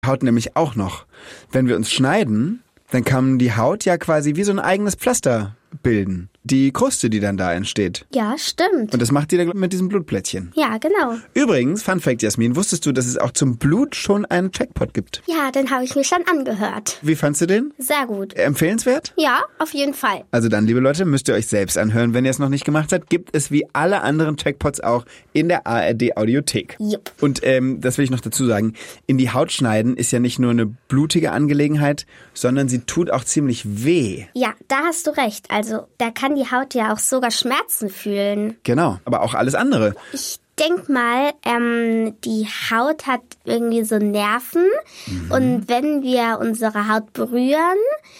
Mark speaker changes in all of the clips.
Speaker 1: Haut nämlich auch noch. Wenn wir uns schneiden, dann kann die Haut ja quasi wie so ein eigenes Pflaster bilden. Die Kruste, die dann da entsteht.
Speaker 2: Ja, stimmt.
Speaker 1: Und das macht die dann mit diesem Blutplättchen.
Speaker 2: Ja, genau.
Speaker 1: Übrigens, Fun Fact, Jasmin, wusstest du, dass es auch zum Blut schon einen Jackpot gibt?
Speaker 2: Ja, den habe ich mir schon angehört.
Speaker 1: Wie fandst du den?
Speaker 2: Sehr gut.
Speaker 1: Empfehlenswert?
Speaker 2: Ja, auf jeden Fall.
Speaker 1: Also dann, liebe Leute, müsst ihr euch selbst anhören. Wenn ihr es noch nicht gemacht habt, gibt es wie alle anderen Jackpots auch in der ARD-Audiothek.
Speaker 2: Jupp.
Speaker 1: Und das will ich noch dazu sagen, in die Haut schneiden ist ja nicht nur eine blutige Angelegenheit, sondern sie tut auch ziemlich weh.
Speaker 2: Ja, da hast du recht. Also da kann die Haut ja auch sogar Schmerzen fühlen.
Speaker 1: Genau, aber auch alles andere.
Speaker 2: Ich denk mal, die Haut hat irgendwie so Nerven. Und wenn wir unsere Haut berühren,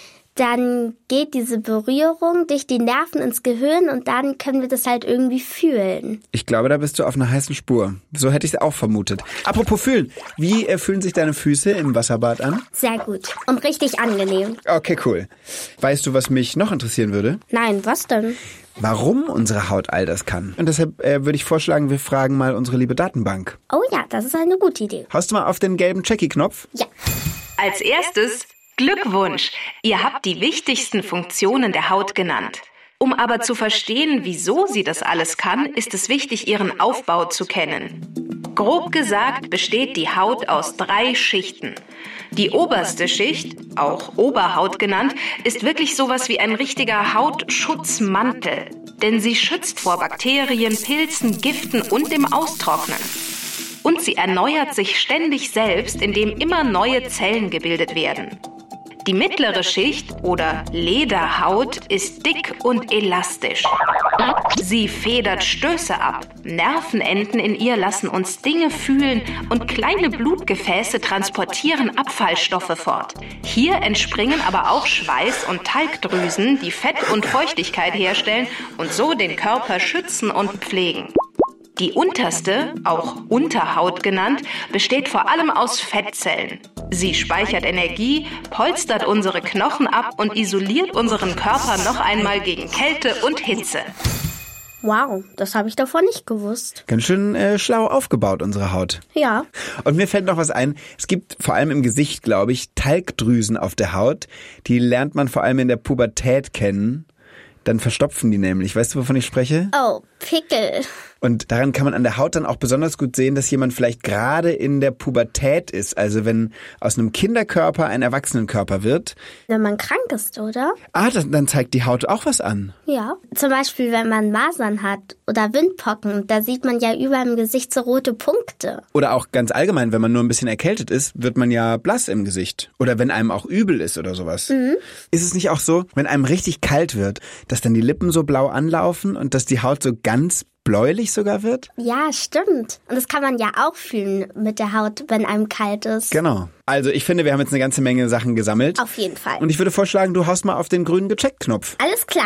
Speaker 2: dann geht diese Berührung durch die Nerven ins Gehirn und dann können wir das halt irgendwie fühlen.
Speaker 1: Ich glaube, da bist du auf einer heißen Spur. So hätte ich es auch vermutet. Apropos fühlen, wie fühlen sich deine Füße im Wasserbad an?
Speaker 2: Sehr gut und richtig angenehm.
Speaker 1: Okay, cool. Weißt du, was mich noch interessieren würde?
Speaker 2: Nein, was denn?
Speaker 1: Warum unsere Haut all das kann. Und deshalb würde ich vorschlagen, wir fragen mal unsere liebe Datenbank.
Speaker 2: Oh ja, das ist eine gute Idee.
Speaker 1: Haust du mal auf den gelben Checkie-Knopf?
Speaker 2: Ja.
Speaker 3: Als erstes Glückwunsch! Ihr habt die wichtigsten Funktionen der Haut genannt. Um aber zu verstehen, wieso sie das alles kann, ist es wichtig, ihren Aufbau zu kennen. Grob gesagt besteht die Haut aus 3 Schichten. Die oberste Schicht, auch Oberhaut genannt, ist wirklich sowas wie ein richtiger Hautschutzmantel. Denn sie schützt vor Bakterien, Pilzen, Giften und dem Austrocknen. Und sie erneuert sich ständig selbst, indem immer neue Zellen gebildet werden. Die mittlere Schicht oder Lederhaut ist dick und elastisch. Sie federt Stöße ab. Nervenenden in ihr lassen uns Dinge fühlen und kleine Blutgefäße transportieren Abfallstoffe fort. Hier entspringen aber auch Schweiß- und Talgdrüsen, die Fett und Feuchtigkeit herstellen und so den Körper schützen und pflegen. Die unterste, auch Unterhaut genannt, besteht vor allem aus Fettzellen. Sie speichert Energie, polstert unsere Knochen ab und isoliert unseren Körper noch einmal gegen Kälte und Hitze.
Speaker 2: Wow, das habe ich davor nicht gewusst.
Speaker 1: Ganz schön schlau aufgebaut, unsere Haut.
Speaker 2: Ja.
Speaker 1: Und mir fällt noch was ein. Es gibt vor allem im Gesicht, glaube ich, Talgdrüsen auf der Haut. Die lernt man vor allem in der Pubertät kennen. Dann verstopfen die nämlich. Weißt du, wovon ich spreche?
Speaker 2: Oh, Pickel.
Speaker 1: Und daran kann man an der Haut dann auch besonders gut sehen, dass jemand vielleicht gerade in der Pubertät ist. Also wenn aus einem Kinderkörper ein Erwachsenenkörper wird.
Speaker 2: Wenn man krank ist, oder?
Speaker 1: Dann zeigt die Haut auch was an.
Speaker 2: Ja. Zum Beispiel, wenn man Masern hat oder Windpocken, da sieht man ja überall im Gesicht so rote Punkte.
Speaker 1: Oder auch ganz allgemein, wenn man nur ein bisschen erkältet ist, wird man ja blass im Gesicht. Oder wenn einem auch übel ist oder sowas. Ist es nicht auch so, wenn einem richtig kalt wird, dass dann die Lippen so blau anlaufen und dass die Haut so ganz bläulich sogar wird?
Speaker 2: Ja, stimmt. Und das kann man ja auch fühlen mit der Haut, wenn einem kalt ist.
Speaker 1: Genau. Also ich finde, wir haben jetzt eine ganze Menge Sachen gesammelt.
Speaker 2: Auf jeden Fall.
Speaker 1: Und ich würde vorschlagen, du haust mal auf den grünen Gecheckt-Knopf.
Speaker 2: Alles klar.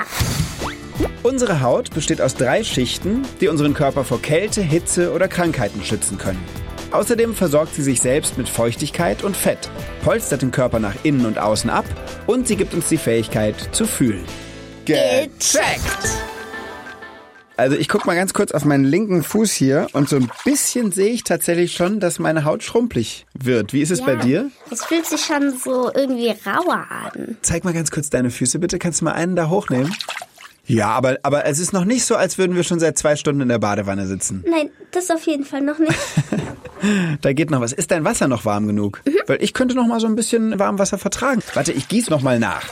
Speaker 1: Unsere Haut besteht aus 3 Schichten, die unseren Körper vor Kälte, Hitze oder Krankheiten schützen können. Außerdem versorgt sie sich selbst mit Feuchtigkeit und Fett, polstert den Körper nach innen und außen ab und sie gibt uns die Fähigkeit zu fühlen. Gecheckt! Also ich gucke mal ganz kurz auf meinen linken Fuß hier und so ein bisschen sehe ich tatsächlich schon, dass meine Haut schrumpelig wird. Wie ist es bei dir?
Speaker 2: Es fühlt sich schon so irgendwie rauer an.
Speaker 1: Zeig mal ganz kurz deine Füße bitte. Kannst du mal einen da hochnehmen? Ja, aber es ist noch nicht so, als würden wir schon seit 2 Stunden in der Badewanne sitzen.
Speaker 2: Nein, das auf jeden Fall noch nicht.
Speaker 1: Da geht noch was. Ist dein Wasser noch warm genug? Weil ich könnte noch mal so ein bisschen Warmwasser vertragen. Warte, ich gieße noch mal nach.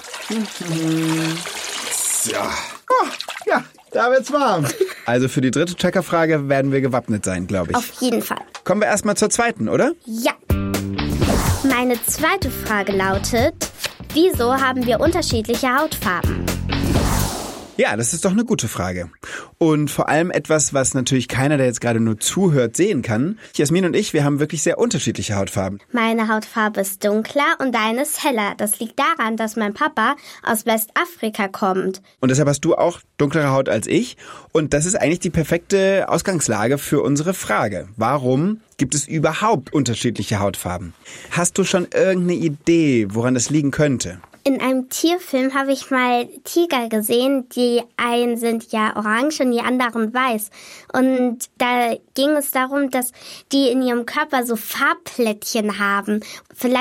Speaker 1: So. Oh, ja, da wird's warm. Also für die 3. Checkerfrage werden wir gewappnet sein, glaube ich.
Speaker 2: Auf jeden Fall.
Speaker 1: Kommen wir erstmal zur 2., oder?
Speaker 2: Ja. Meine 2. Frage lautet, wieso haben wir unterschiedliche Hautfarben?
Speaker 1: Ja, das ist doch eine gute Frage. Und vor allem etwas, was natürlich keiner, der jetzt gerade nur zuhört, sehen kann. Jasmin und ich, wir haben wirklich sehr unterschiedliche Hautfarben.
Speaker 2: Meine Hautfarbe ist dunkler und deine ist heller. Das liegt daran, dass mein Papa aus Westafrika kommt.
Speaker 1: Und deshalb hast du auch dunklere Haut als ich. Und das ist eigentlich die perfekte Ausgangslage für unsere Frage. Warum gibt es überhaupt unterschiedliche Hautfarben? Hast du schon irgendeine Idee, woran das liegen könnte?
Speaker 2: In einem Tierfilm habe ich mal Tiger gesehen, die einen sind ja orange und die anderen weiß. Und da ging es darum, dass die in ihrem Körper so Farbplättchen haben. Vielleicht